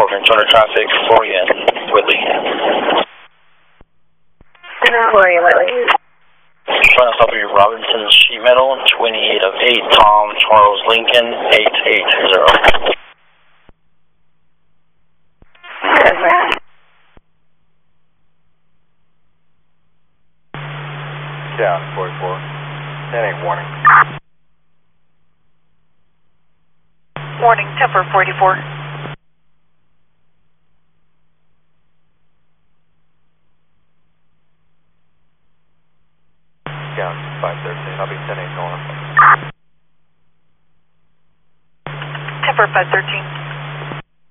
encounter traffic, Florian, Whitley. Florian, Whitley. Trying to stop you, Robinson Sheet Metal, 28 of 8, Tom Charles Lincoln, 880. Good, man. Down, 44. 10-8, warning. Warning, Temper 44. Down, 513. I'll be 10-8 north. Temper 513.